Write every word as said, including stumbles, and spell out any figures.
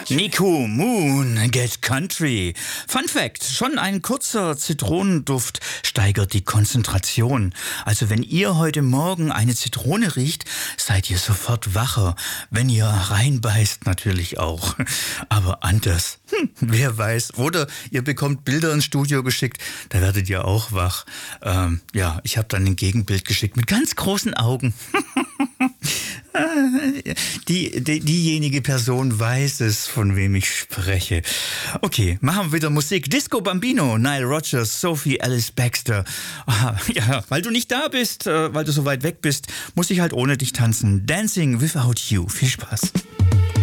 Nico Moon, Get Country. Fun Fact, schon ein kurzer Zitronenduft steigert die Konzentration. Also wenn ihr heute Morgen eine Zitrone riecht, seid ihr sofort wacher. Wenn ihr reinbeißt, natürlich auch. Aber anders, hm, wer weiß. Oder ihr bekommt Bilder ins Studio geschickt, da werdet ihr auch wach. Ähm, ja, ich habe dann ein Gegenbild geschickt mit ganz großen Augen. Die, die, diejenige Person weiß es, von wem ich spreche. Okay, machen wir wieder Musik. Disco Bambino, Nile Rodgers, Sophie Alice Baxter. Ah, ja, weil du nicht da bist, äh, weil du so weit weg bist, muss ich halt ohne dich tanzen. Dancing Without You. Viel Spaß.